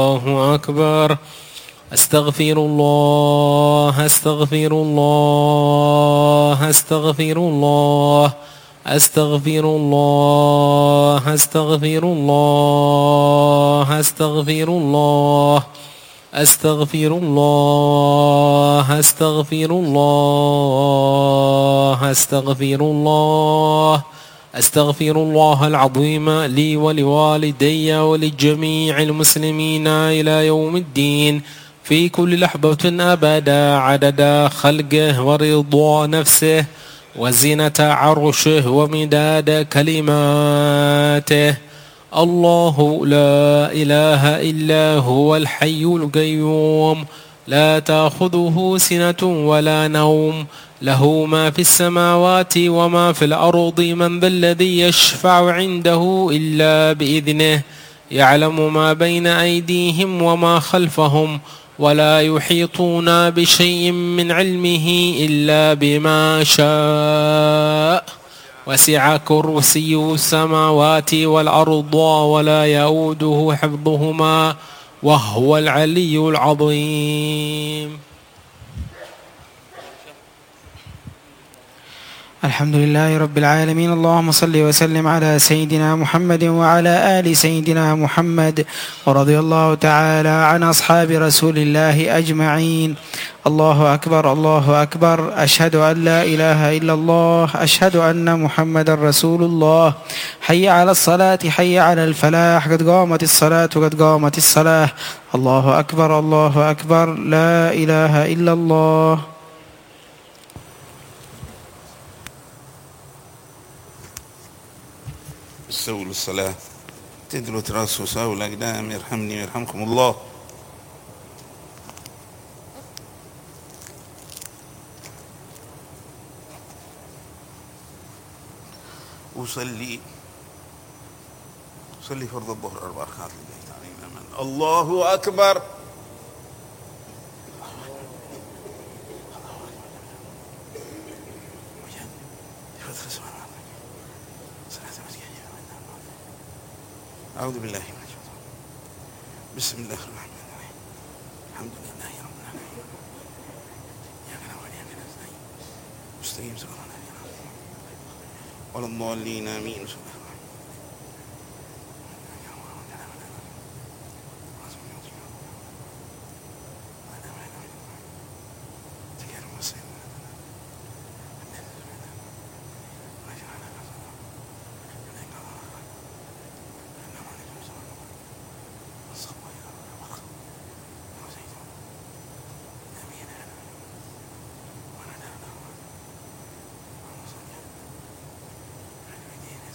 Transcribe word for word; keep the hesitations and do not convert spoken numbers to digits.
الله أكبر. أستغفر الله أستغفر الله أستغفر الله أستغفر الله أستغفر الله أستغفر الله أستغفر الله أستغفر الله أستغفر الله أستغفر الله العظيم لي ولوالدي ولجميع المسلمين إلى يوم الدين في كل لحظة أبدا عدد خلقه ورضا نفسه وزنة عرشه ومداد كلماته. الله لا إله إلا هو الحي القيوم لا تأخذه سنة ولا نوم له ما في السماوات وما في الأرض من ذا الذي يشفع عنده إلا بإذنه يعلم ما بين أيديهم وما خلفهم ولا يحيطون بشيء من علمه إلا بما شاء وسع كرسيه السماوات والأرض ولا يؤوده حفظهما وهو العلي العظيم. الحمد لله رب العالمين. اللهم صل وسلم على سيدنا محمد وعلى آل سيدنا محمد، ورضي الله تعالى عن أصحاب رسول الله أجمعين. الله أكبر الله أكبر. أشهد أن لا إله إلا الله، أشهد أن محمد رسول الله. حي على الصلاة حي على الفلاح، قد قامت الصلاة قد قامت الصلاة. الله أكبر الله أكبر. لا إله إلا الله. استووا للصلاة تدلوا تراسوا ساووا الأقدام يرحمني ويرحمكم الله. أصلي أصلي فرض الظهر أربع ركعات لله تعالى. الله أكبر. أعوذ بالله من الشيطان. بسم الله الرحمن الرحيم. الحمد لله رب العالمين. إياك نعبد وإياك نستعين. مستقيم صراط الذين أنعمت عليهم غير المغضوب عليهم ولا الضالين. آمين.